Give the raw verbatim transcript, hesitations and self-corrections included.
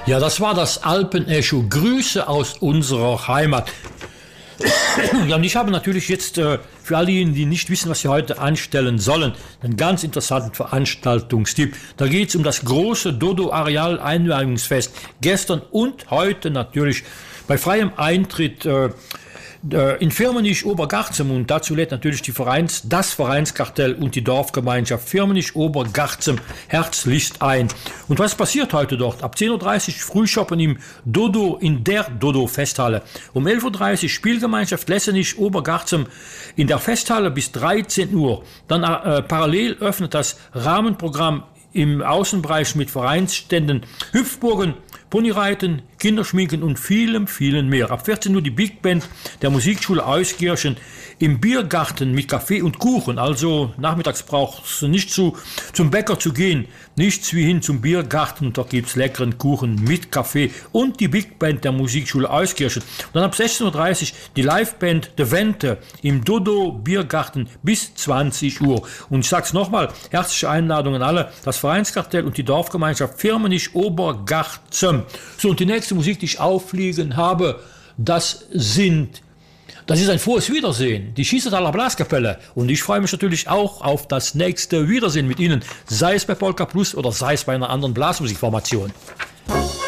Ja, das war das Alpenecho. Grüße aus unserer Heimat. Ja, und ich habe natürlich jetzt äh, für all diejenigen, die nicht wissen, was sie heute anstellen sollen, einen ganz interessanten Veranstaltungstipp. Da geht es um das große Dodo-Areal-Einweihungsfest. Gestern und heute natürlich bei freiem Eintritt äh, in Firmenich Obergarzem, und dazu lädt natürlich die Vereins, das Vereinskartell und die Dorfgemeinschaft Firmenich Obergarzem herzlichst ein. Und was passiert heute dort? Ab zehn Uhr dreißig Frühschoppen im Dodo, in der Dodo-Festhalle. Um elf Uhr dreißig Spielgemeinschaft Lessenich Obergarzem in der Festhalle bis dreizehn Uhr. Dann äh, parallel öffnet das Rahmenprogramm im Außenbereich mit Vereinsständen, Hüpfburgen, Ponyreiten, Kinderschminken und vielem, vielen mehr. Ab vierzehn Uhr die Big Band der Musikschule Euskirchen im Biergarten mit Kaffee und Kuchen. Also nachmittags brauchst du nicht zu, zum Bäcker zu gehen, nichts wie hin zum Biergarten. Da gibt es leckeren Kuchen mit Kaffee und die Big Band der Musikschule Euskirchen. Und dann ab sechzehn Uhr dreißig die Liveband De Vente im Dodo Biergarten bis zwanzig Uhr. Und ich sag's nochmal, herzliche Einladung an alle, das Vereinskartell und die Dorfgemeinschaft Firmenich Obergarzem. So, und die nächste Musik, die ich aufliegen habe, das sind, das ist ein frohes Wiedersehen, die Schießertaler Blaskapelle. Und ich freue mich natürlich auch auf das nächste Wiedersehen mit Ihnen, sei es bei Polka Plus oder sei es bei einer anderen Blasmusikformation.